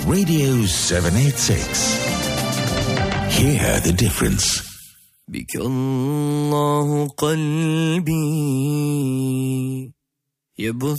Radio 786. Hear the difference. بك الله قلبي يبث